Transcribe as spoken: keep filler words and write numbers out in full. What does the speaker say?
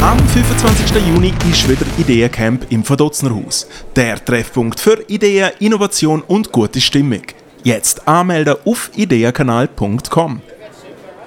Am fünfundzwanzigsten Juni ist wieder Ideencamp im Verdotznerhaus. Der Treffpunkt für Ideen, Innovation und gute Stimmung. Jetzt anmelden auf ideenkanal punkt com.